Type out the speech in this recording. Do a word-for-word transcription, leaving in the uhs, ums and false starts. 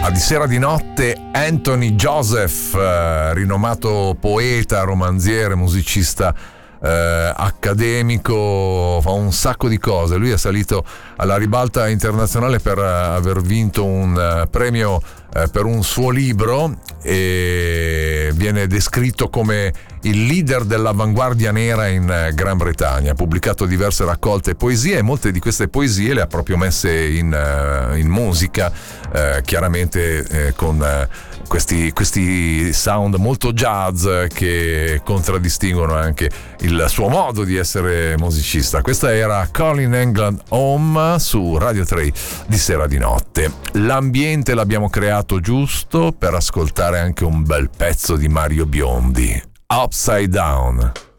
A di sera di notte Anthony Joseph, eh, rinomato poeta, romanziere, musicista eh, accademico, fa un sacco di cose. Lui è salito alla ribalta internazionale per eh, aver vinto un eh, premio eh, per un suo libro e viene descritto come il leader dell'avanguardia nera in eh, Gran Bretagna. Ha pubblicato diverse raccolte poesie e molte di queste poesie le ha proprio messe in, uh, in musica, uh, chiaramente eh, con uh, questi, questi sound molto jazz che contraddistinguono anche il suo modo di essere musicista. Questa era Calling England Home su Radio tre di sera di notte. L'ambiente l'abbiamo creato giusto per ascoltare anche un bel pezzo di Mario Biondi, Upside Down.